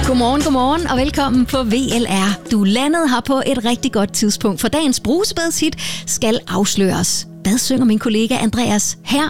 Godmorgen og velkommen på VLR. Du landede her på et rigtig godt tidspunkt, for dagens brusebadshit skal afsløres. Hvad synger min kollega Andreas her?